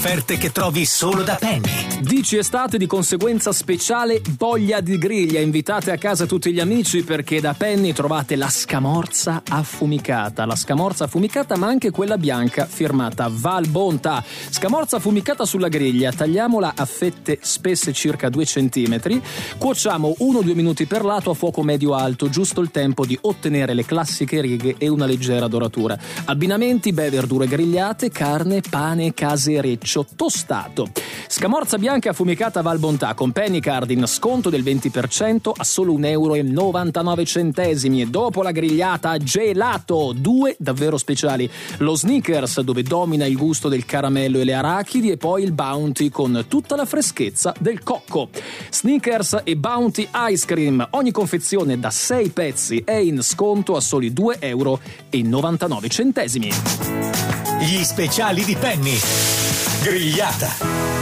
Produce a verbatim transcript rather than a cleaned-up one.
Offerte che trovi solo da Penny. Dici estate, di conseguenza speciale voglia di griglia. Invitate a casa tutti gli amici perché da Penny trovate la scamorza affumicata. La scamorza affumicata, ma anche quella bianca firmata Val Bontà. Scamorza affumicata sulla griglia. Tagliamola a fette spesse circa due centimetri. Cuociamo uno due minuti per lato a fuoco medio-alto, giusto il tempo di ottenere le classiche righe e una leggera doratura. Abbinamenti: beh, verdure grigliate, carne, pane casereccio tostato. Scamorza bianca affumicata Val Bontà con Penny Card in sconto del venti per cento a solo un euro e novantanove centesimi. E dopo la grigliata, gelato, due davvero speciali: lo Snickers, dove domina il gusto del caramello e le arachidi, e poi il Bounty con tutta la freschezza del cocco. Snickers e Bounty Ice Cream, ogni confezione da sei pezzi è in sconto a soli due euro e novantanove centesimi. Gli speciali di Penny. Grigliata.